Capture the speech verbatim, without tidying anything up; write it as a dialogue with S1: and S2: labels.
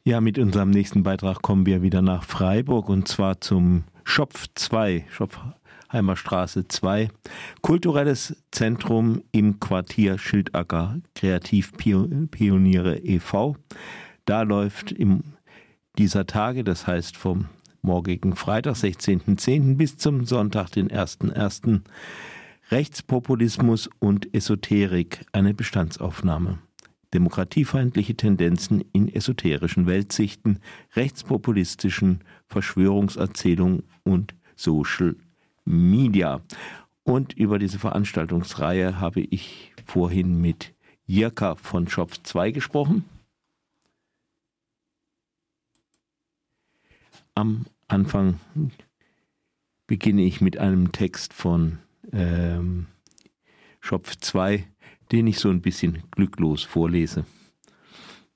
S1: Ja, mit unserem nächsten Beitrag kommen wir wieder nach Freiburg und zwar zum Schopf zwei, Schopfheimer Straße zwei, kulturelles Zentrum im Quartier Schildacker, Kreativpioniere e V. Da läuft im dieser Tage, das heißt vom morgigen Freitag, sechzehnten zehnten bis zum Sonntag, den ersten ersten Rechtspopulismus und Esoterik, eine Bestandsaufnahme. Demokratiefeindliche Tendenzen in esoterischen Weltsichten, rechtspopulistischen Verschwörungserzählungen und Social Media. Und über diese Veranstaltungsreihe habe ich vorhin mit Jirka von Schopf zwei gesprochen. Am Anfang beginne ich mit einem Text von ähm, Schopf zwei, den ich so ein bisschen glücklos vorlese.